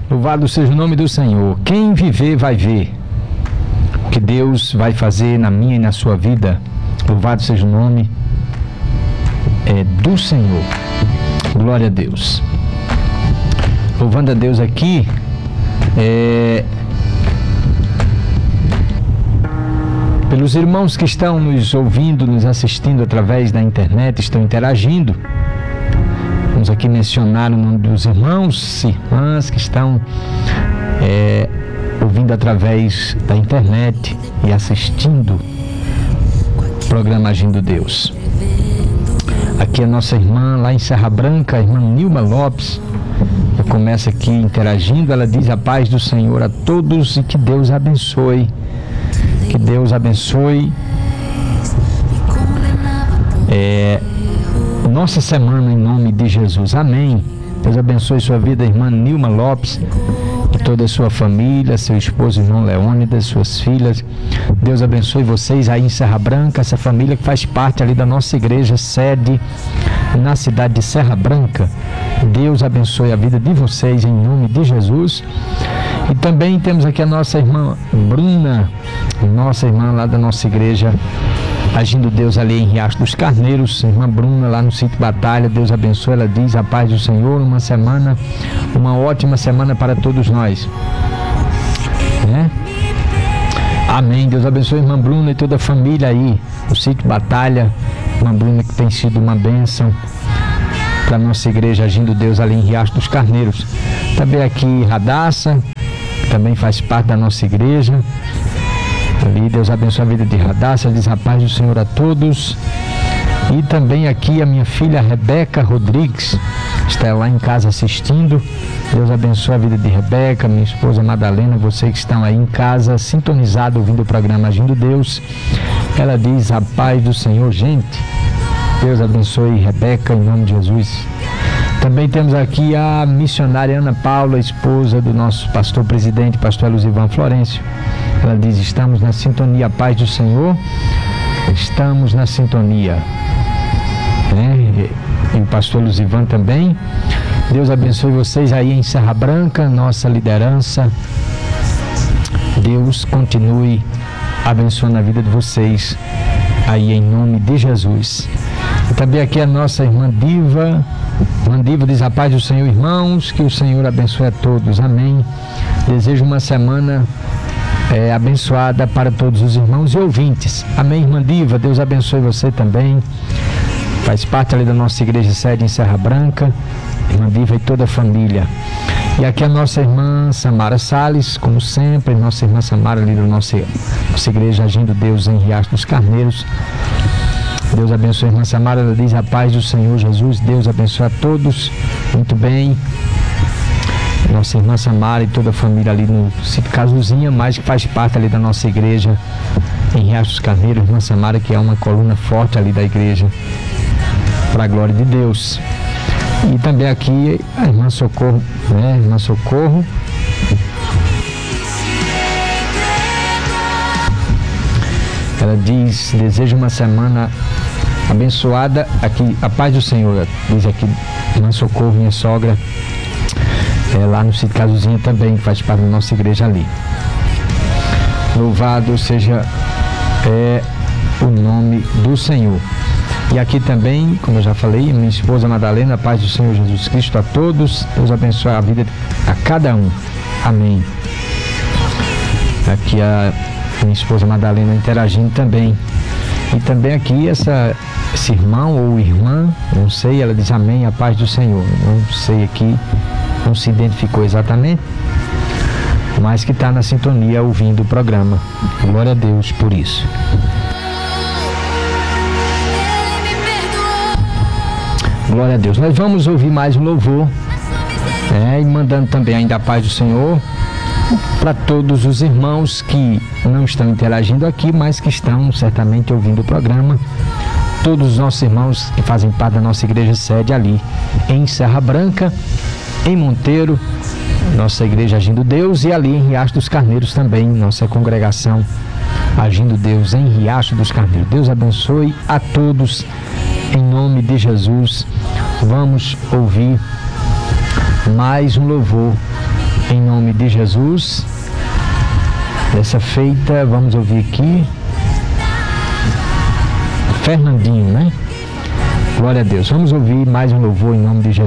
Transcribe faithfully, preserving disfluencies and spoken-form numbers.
Louvado seja o nome do Senhor. Quem viver vai ver o que Deus vai fazer na minha e na sua vida. Louvado seja o nome é, do Senhor. Glória a Deus. Louvando a Deus aqui, é, pelos irmãos que estão nos ouvindo, nos assistindo através da internet, estão interagindo. Vamos aqui mencionar o nome dos irmãos e irmãs que estão é, ouvindo através da internet e assistindo o programa Agindo Deus. Aqui a nossa irmã lá em Serra Branca, a irmã Nilma Lopes, já começa aqui interagindo. Ela diz: a paz do Senhor a todos e que Deus abençoe. Que Deus abençoe é, nossa semana em nome de Jesus. Amém. Deus abençoe sua vida, irmã Nilma Lopes, e toda a sua família, seu esposo, irmão Leônidas, suas filhas. Deus abençoe vocês aí em Serra Branca, essa família que faz parte ali da nossa igreja, sede na cidade de Serra Branca. Deus abençoe a vida de vocês em nome de Jesus. E também temos aqui a nossa irmã Bruna, nossa irmã lá da nossa igreja, Agindo Deus ali em Riacho dos Carneiros. Irmã Bruna lá no sítio Batalha, Deus abençoe. Ela diz: a paz do Senhor, uma semana, uma ótima semana para todos nós. É? Amém. Deus abençoe a irmã Bruna e toda a família aí no sítio Batalha. Irmã Bruna que tem sido uma bênção para a nossa igreja Agindo Deus ali em Riacho dos Carneiros. Também aqui Radassa, que também faz parte da nossa igreja. Ali, Deus abençoe a vida de Radassa, diz: a paz do Senhor a todos. E também aqui a minha filha Rebeca Rodrigues, está lá em casa assistindo. Deus abençoe a vida de Rebeca, minha esposa Madalena, vocês que estão aí em casa, sintonizado, ouvindo o programa Agindo Deus. Ela diz: a paz do Senhor, gente. Deus abençoe Rebeca, em nome de Jesus. Também temos aqui a missionária Ana Paula, esposa do nosso pastor presidente, pastor Luzivan Florencio. Ela diz: estamos na sintonia, a paz do Senhor, estamos na sintonia. É, e o pastor Luzivan também. Deus abençoe vocês aí em Serra Branca, nossa liderança. Deus continue abençoando a vida de vocês aí em nome de Jesus. E também aqui a nossa irmã Diva. Irmã Diva diz: a paz do Senhor, irmãos, que o Senhor abençoe a todos. Amém. Desejo uma semana É, abençoada para todos os irmãos e ouvintes. Amém, irmã Diva. Deus abençoe você também. Faz parte ali da nossa igreja sede em Serra Branca. Irmã Diva e toda a família. E aqui a nossa irmã Samara Salles, como sempre, nossa irmã Samara ali da nossa, nossa igreja Agindo Deus em Riacho dos Carneiros. Deus abençoe a irmã Samara. Ela diz: a paz do Senhor Jesus. Deus abençoe a todos. Muito bem. Nossa irmã Samara e toda a família ali no sítio Casuzinha, mas que faz parte ali da nossa igreja em Riacho dos Carneiros. Irmã Samara, que é uma coluna forte ali da igreja, para a glória de Deus. E também aqui a irmã Socorro, né? Irmã Socorro. Ela diz: desejo uma semana abençoada. Aqui, a paz do Senhor, diz aqui irmã Socorro, minha sogra. É, lá no sítio Casuzinha também, que faz parte da nossa igreja ali. Louvado seja é, o nome do Senhor. E aqui também, como eu já falei, minha esposa Madalena, a paz do Senhor Jesus Cristo a todos. Deus abençoe a vida a cada um. Amém. Aqui a minha esposa Madalena interagindo também. E também aqui essa, esse irmão ou irmã, não sei, ela diz: amém, a paz do Senhor. Não sei aqui, não se identificou exatamente, mas que está na sintonia ouvindo o programa. Glória a Deus por isso. Glória a Deus. Nós vamos ouvir mais um louvor, é, e mandando também ainda a paz do Senhor para todos os irmãos que não estão interagindo aqui, mas que estão certamente ouvindo o programa. Todos os nossos irmãos que fazem parte da nossa igreja sede ali em Serra Branca, em Monteiro, nossa igreja Agindo Deus, e ali em Riacho dos Carneiros também, nossa congregação Agindo Deus em Riacho dos Carneiros. Deus abençoe a todos em nome de Jesus. Vamos ouvir mais um louvor em nome de Jesus. Dessa feita, vamos ouvir aqui Fernandinho, né? Glória a Deus. Vamos ouvir mais um louvor em nome de Jesus.